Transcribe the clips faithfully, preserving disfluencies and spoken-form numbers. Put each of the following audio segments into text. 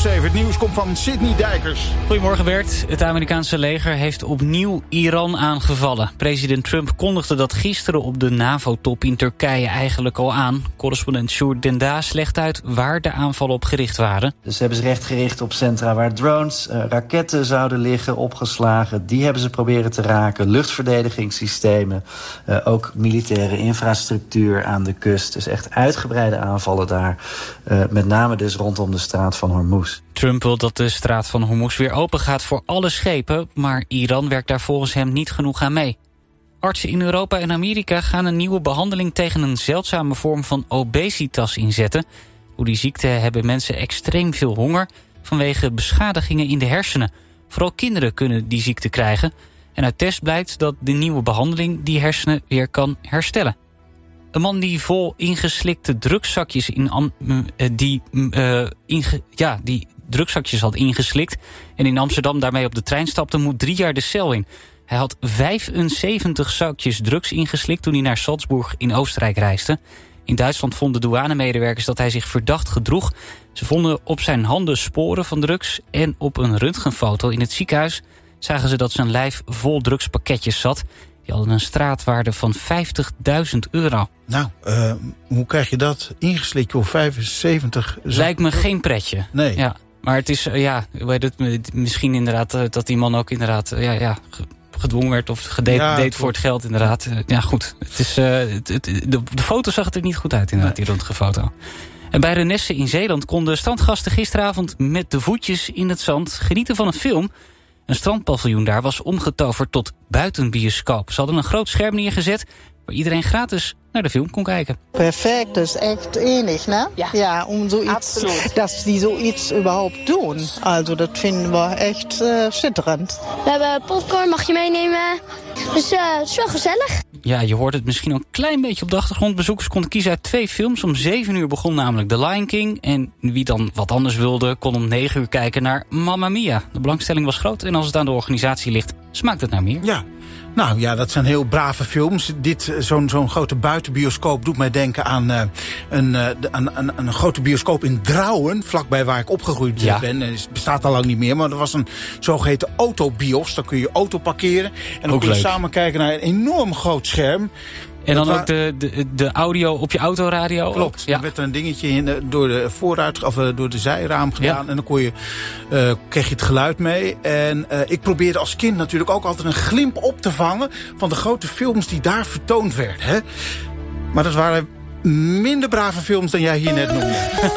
zeven. Het nieuws komt van Sidney Dijkers. Goedemorgen Bert. Het Amerikaanse leger heeft opnieuw Iran aangevallen. President Trump kondigde dat gisteren op de NAVO-top in Turkije eigenlijk al aan. Correspondent Sjoerd Dendaas legt uit waar de aanvallen op gericht waren. Dus ze hebben zich recht gericht op centra waar drones, uh, raketten zouden liggen, opgeslagen. Die hebben ze proberen te raken. Luchtverdedigingssystemen, uh, ook militaire infrastructuur aan de kust. Dus echt uitgebreide aanvallen daar. Uh, met name dus rondom de straat van Hormuz. Trump wil dat de straat van Hormuz weer open gaat voor alle schepen, maar Iran werkt daar volgens hem niet genoeg aan mee. Artsen in Europa en Amerika gaan een nieuwe behandeling tegen een zeldzame vorm van obesitas inzetten. Door die ziekte hebben mensen extreem veel honger vanwege beschadigingen in de hersenen. Vooral kinderen kunnen die ziekte krijgen. En uit test blijkt dat de nieuwe behandeling die hersenen weer kan herstellen. Een man die vol ingeslikte drugszakjes in, uh, die, uh, inge, ja, die drugszakjes had ingeslikt en in Amsterdam daarmee op de trein stapte, moet drie jaar de cel in. Hij had vijfenzeventig zakjes drugs ingeslikt toen hij naar Salzburg in Oostenrijk reisde. In Duitsland vonden douanemedewerkers dat hij zich verdacht gedroeg. Ze vonden op zijn handen sporen van drugs en op een röntgenfoto in het ziekenhuis zagen ze dat zijn lijf vol drugspakketjes zat. Die hadden een straatwaarde van vijftigduizend euro. Nou, uh, hoe krijg je dat ingeslikt voor vijfenzeventig? Lijkt me geen pretje. Nee. Ja, maar het is, uh, ja, het, misschien inderdaad uh, dat die man ook inderdaad, uh, ja, ja, gedwongen werd of gedate ja, deed voor het geld inderdaad. Uh, ja, goed. Het is, uh, het, het, de, de foto zag er niet goed uit inderdaad, nee. Die röntgenfoto. En bij Renesse in Zeeland konden strandgasten gisteravond met de voetjes in het zand genieten van een film. Een strandpaviljoen daar was omgetoverd tot buitenbioscoop. Ze hadden een groot scherm neergezet waar iedereen gratis naar de film kon kijken. Perfect, dat is echt enig, ne? Ja, ja om zoiets, dat die zoiets überhaupt doen. Also, dat vinden we echt uh, schitterend. We hebben popcorn, mag je meenemen. Dus uh, het is wel gezellig. Ja, je hoort het misschien al een klein beetje op de achtergrond. Bezoekers konden kiezen uit twee films. Om zeven uur begon namelijk The Lion King. En wie dan wat anders wilde, kon om negen uur kijken naar Mamma Mia. De belangstelling was groot en als het aan de organisatie ligt, smaakt het naar meer. Ja. Nou ja, dat zijn heel brave films. Dit, zo'n, zo'n grote buitenbioscoop doet mij denken aan, uh, een, uh, aan, aan, aan een grote bioscoop in Drouwen, vlakbij waar ik opgegroeid ja. ben. Het bestaat al lang niet meer, maar er was een zogeheten autobios. Daar kun je auto parkeren en dan ook kun je leuk. samen kijken naar een enorm groot scherm. En dan ook de, de, de audio op je autoradio? Klopt. Ja. Er werd er een dingetje in, door de vooruit of door de zijraam gedaan. Ja. En dan kon je, uh, kreeg je het geluid mee. En uh, ik probeerde als kind natuurlijk ook altijd een glimp op te vangen van de grote films die daar vertoond werden. Hè? Maar dat waren minder brave films dan jij hier net noemde.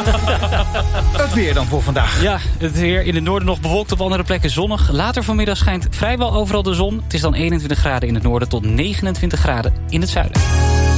Het weer dan voor vandaag. Ja, het weer in het noorden nog bewolkt, op andere plekken zonnig. Later vanmiddag schijnt vrijwel overal de zon. Het is dan eenentwintig graden in het noorden tot negenentwintig graden in het zuiden.